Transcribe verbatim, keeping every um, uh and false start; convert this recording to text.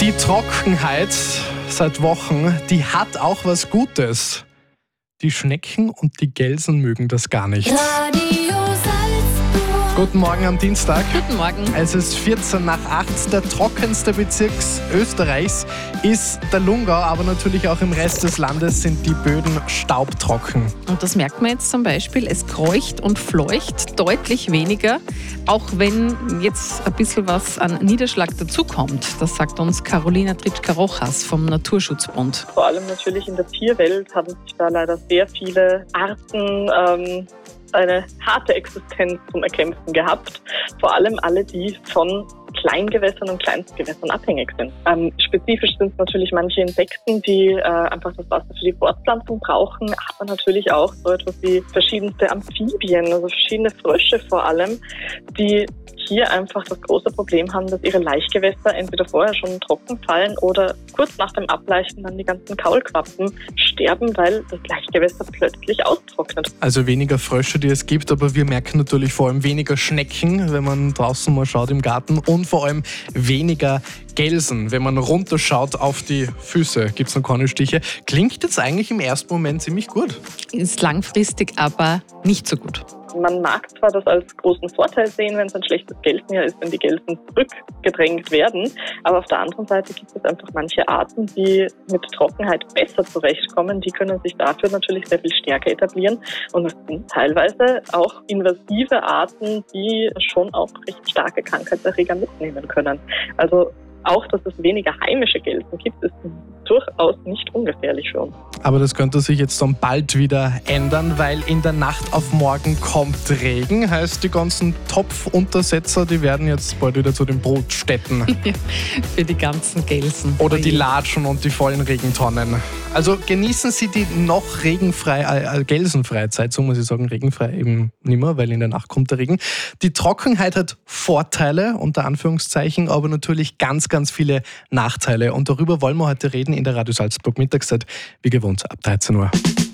Die Trockenheit seit Wochen, die hat auch was Gutes. Die Schnecken und die Gelsen mögen das gar nicht. Radio Salzburg. Guten Morgen am Dienstag. Guten Morgen. Es ist vierzehn nach acht. Der trockenste Bezirk Österreichs ist der Lungau, aber natürlich auch im Rest des Landes sind die Böden staubtrocken. Und das merkt man jetzt zum Beispiel, es kreucht und fleucht deutlich weniger, auch wenn jetzt ein bisschen was an Niederschlag dazukommt. Das sagt uns Carolina Tritschka-Rojas vom Naturschutzbund. Vor allem natürlich in der Tierwelt haben sich da leider sehr viele Arten ähm, eine harte Existenz zum Erkämpfen gehabt. Vor allem alle, die von Kleingewässern und Kleinstgewässern abhängig sind. Ähm, spezifisch sind es natürlich manche Insekten, die äh, einfach das Wasser für die Fortpflanzung brauchen, aber natürlich auch so etwas wie verschiedenste Amphibien, also verschiedene Frösche vor allem, die hier einfach das große Problem haben, dass ihre Laichgewässer entweder vorher schon trocken fallen oder kurz nach dem Ableichen dann die ganzen Kaulquappen sterben, weil das Laichgewässer plötzlich austrocknet. Also weniger Frösche, die es gibt, aber wir merken natürlich vor allem weniger Schnecken, wenn man draußen mal schaut im Garten, und vor allem weniger Gelsen, wenn man runterschaut auf die Füße. Gibt es noch keine Stiche. Klingt jetzt eigentlich im ersten Moment ziemlich gut. Ist langfristig aber nicht so gut. Man mag zwar das als großen Vorteil sehen, wenn es ein schlechtes Gelsenjahr ist, wenn die Gelsen zurückgedrängt werden, aber auf der anderen Seite gibt es einfach manche Arten, die mit Trockenheit besser zurechtkommen. Die können sich dafür natürlich sehr viel stärker etablieren und es sind teilweise auch invasive Arten, die schon auch recht starke Krankheitserreger mitnehmen können. Also auch, dass es weniger heimische Gelsen gibt, ist durchaus nicht ungefährlich für uns. Aber das könnte sich jetzt dann bald wieder ändern, weil in der Nacht auf morgen kommt Regen. Heißt, die ganzen Topfuntersetzer, die werden jetzt bald wieder zu den Brotstätten. Für die ganzen Gelsen. Oder die Latschen und die vollen Regentonnen. Also genießen Sie die noch regenfrei, äh, Gelsenfreizeit, so muss ich sagen, regenfrei eben nimmer, weil in der Nacht kommt der Regen. Die Trockenheit hat Vorteile, unter Anführungszeichen, aber natürlich ganz, ganz viele Nachteile. Und darüber wollen wir heute reden in der Radio Salzburg Mittagszeit, wie gewohnt, ab dreizehn Uhr.